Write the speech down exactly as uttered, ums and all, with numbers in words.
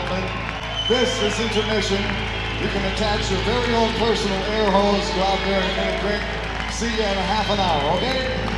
gentlemen, this is intermission. You can attach your very own personal air hose, go out there and get a drink. See you in a half an hour, okay?